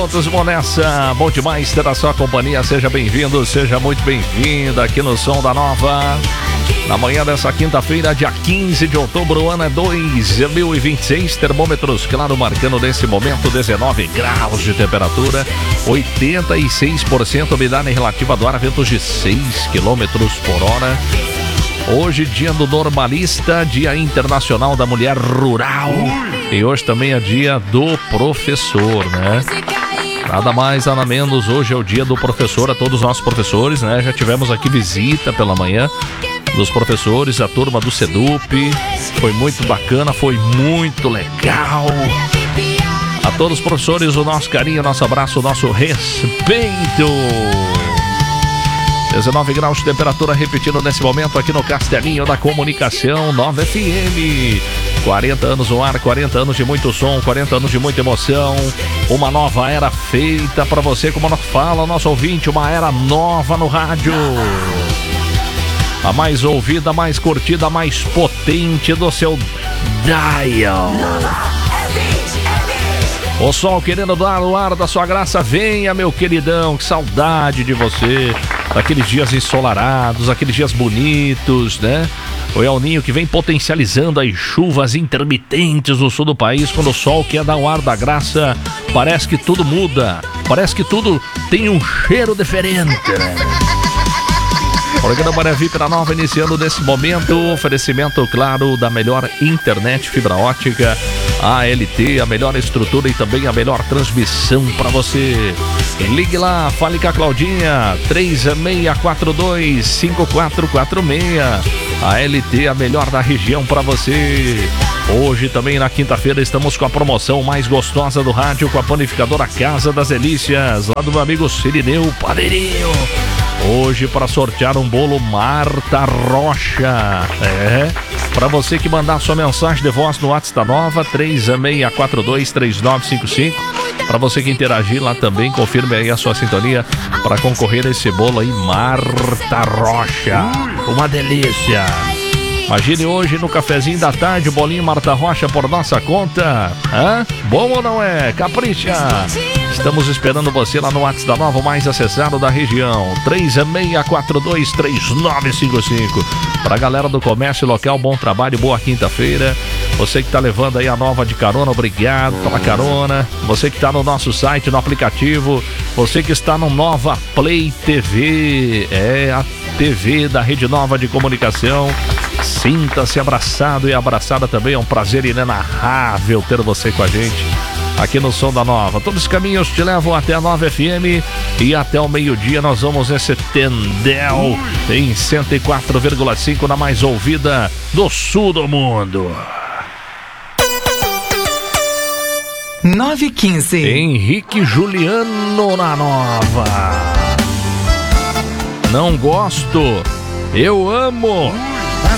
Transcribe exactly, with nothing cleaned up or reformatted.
juntos, vamos nessa. Bom demais ter a sua companhia. Seja bem-vindo, seja muito bem-vinda aqui no Som da Nova. Na manhã dessa quinta-feira, dia quinze de outubro, o ano é dois mil e vinte e seis. Termômetros, claro, marcando nesse momento dezenove graus de temperatura, oitenta e seis por cento umidade relativa do ar, ventos de seis quilômetros por hora. Hoje, dia do normalista, dia internacional da mulher rural. E hoje também é dia do professor, né? Nada mais, nada menos, hoje é o dia do professor, a todos os nossos professores, né? Já tivemos aqui visita pela manhã dos professores, a turma do SEDUP. Foi muito bacana, foi muito legal. A todos os professores, o nosso carinho, o nosso abraço, o nosso respeito. dezenove graus de temperatura, repetindo nesse momento aqui no Castelinho da Comunicação, Nova F M. quarenta anos no ar, quarenta anos de muito som, quarenta anos de muita emoção. Uma nova era feita para você, como fala o nosso ouvinte, uma era nova no rádio. A mais ouvida, a mais curtida, a mais potente do seu dial. O sol querendo dar o ar da sua graça, venha, meu queridão, que saudade de você. Daqueles dias ensolarados, aqueles dias bonitos, né? O El Ninho que vem potencializando as chuvas intermitentes no sul do país. Quando o sol quer dar o ar da graça, parece que tudo muda. Parece que tudo tem um cheiro diferente, né? Programa Maré V I P da Nova iniciando nesse momento. Oferecimento, claro, da melhor internet fibra ótica, A L T, a melhor estrutura e também a melhor transmissão para você. Ligue lá, fale com a Claudinha, três seis quatro dois, cinco quatro quatro seis. A L T, a melhor da região para você. Hoje também na quinta-feira estamos com a promoção mais gostosa do rádio com a panificadora Casa das Delícias, lá do meu amigo Cirineu Padeirinho. Hoje para sortear um bolo Marta Rocha. É, para você que mandar sua mensagem de voz no WhatsApp da Nova, três seis quatro dois, três nove cinco cinco. Para você que interagir lá também, confirme aí a sua sintonia para concorrer a esse bolo aí, Marta Rocha. Uma delícia. Imagine hoje no cafezinho da tarde, o bolinho Marta Rocha por nossa conta. Hã? Bom ou não é? Capricha! Estamos esperando você lá no WhatsApp da Nova, mais acessado da região, três seis quatro dois, três nove cinco cinco. Para a galera do comércio local, bom trabalho, boa quinta-feira. Você que está levando aí a Nova de carona, obrigado pela carona. Você que está no nosso site, no aplicativo. Você que está no Nova Play T V. É a T V da Rede Nova de Comunicação. Sinta-se abraçado e abraçada também. É um prazer inenarrável ter você com a gente aqui no Som da Nova. Todos os caminhos te levam até a Nova F M e até o meio-dia nós vamos nesse Tendel em cento e quatro vírgula cinco, na mais ouvida do sul do mundo. nove e quinze. Henrique Juliano na Nova. Não gosto, eu amo.